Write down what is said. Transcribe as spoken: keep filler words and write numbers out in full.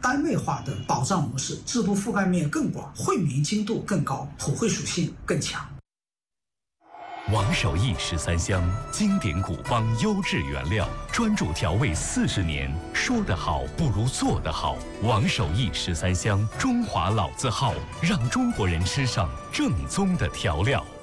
单位化的保障模式，制度覆盖面更广，惠民精度更高，普惠属性更强。 王守义十三香，经典古方优质原料，专注调味四十年，说得好不如做得好。王守义十三香，中华老字号，让中国人吃上正宗的调料。